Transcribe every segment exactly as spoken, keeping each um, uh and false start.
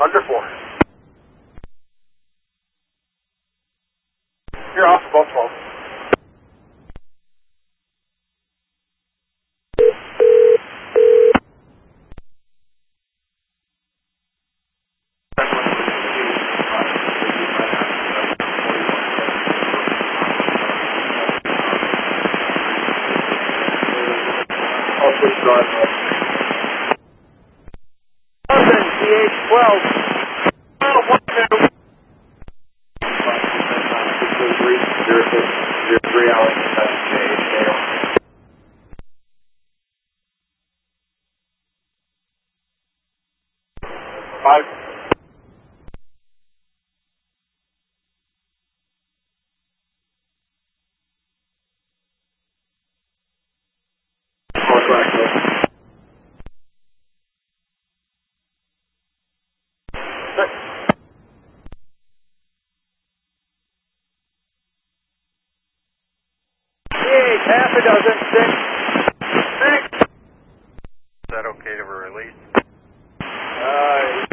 Under four. You're off about twelve. C H twelve. Oh, one, two. Zero, six, zero, three, Alex. Five. Half a dozen, six. Six. Is that okay to release? Uh,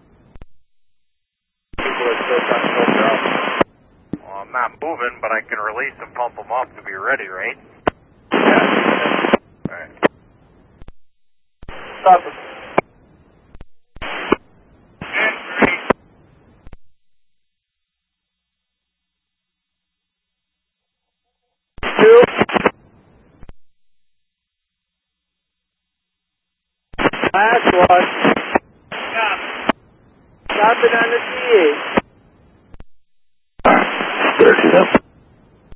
people are still trying to filter out. Well, I'm not moving, but I can release and pump them up to be ready, right? Yeah. Alright. Stop it. Two. Last one. Yeah. Stop it on the C H.